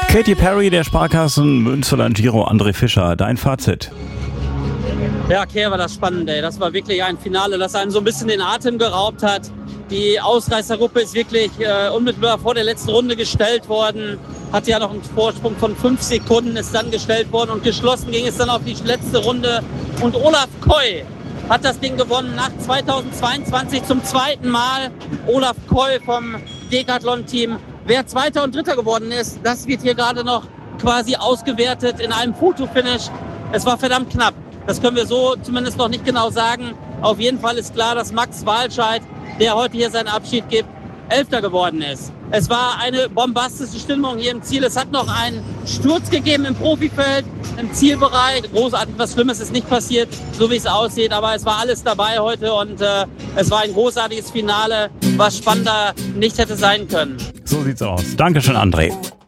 Katy Perry, der Sparkassen Münsterland Giro, André Fischer, dein Fazit? Ja, war das spannend, ey. Das war wirklich ein Finale, das einen so ein bisschen den Atem geraubt hat. Die Ausreißergruppe ist wirklich unmittelbar vor der letzten Runde gestellt worden. Hatte ja noch einen Vorsprung von 5 Sekunden, ist dann gestellt worden und geschlossen ging es dann auf die letzte Runde. Und Olaf Koy hat das Ding gewonnen nach 2022 zum zweiten Mal. Olaf Koy vom Decathlon-Team. Wer Zweiter und Dritter geworden ist, das wird hier gerade noch quasi ausgewertet in einem Fotofinish. Es war verdammt knapp. Das können wir so zumindest noch nicht genau sagen. Auf jeden Fall ist klar, dass Max Walscheid, der heute hier seinen Abschied gibt, 11. geworden ist. Es war eine bombastische Stimmung hier im Ziel. Es hat noch einen Sturz gegeben im Profifeld, im Zielbereich. Großartig, was Schlimmes ist nicht passiert, so wie es aussieht. Aber es war alles dabei heute und es war ein großartiges Finale, was spannender nicht hätte sein können. So sieht's aus. Dankeschön, André.